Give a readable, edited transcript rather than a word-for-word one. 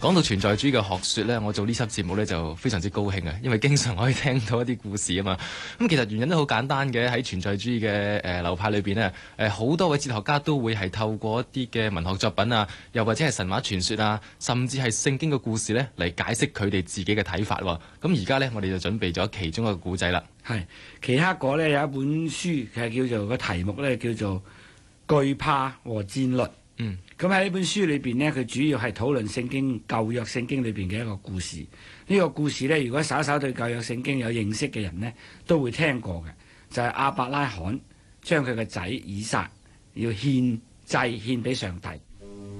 講到存在主義嘅學説呢，我做呢輯節目呢就非常之高興啊，因為經常可以聽到一啲故事啊嘛。咁其實原因都好簡單嘅，喺存在主義嘅流派裏邊呢，好多位哲學家都會係透過一啲嘅文學作品啊，又或者係神話傳說啊，甚至係聖經嘅故事呢嚟解釋佢哋自己嘅睇法喎。咁而家呢，我哋就準備咗其中一個故仔啦。 係奇克果呢有一本書，其實叫做個題目呢叫做《懼怕和戰律》。咁喺呢本書裏邊呢，佢主要係討論聖經舊約聖經裏邊嘅一個故事。呢個故事呢，如果稍稍對舊約聖經有認識嘅人呢，都會聽過嘅，就係亞伯拉罕將佢個仔以撒要獻祭獻俾上帝。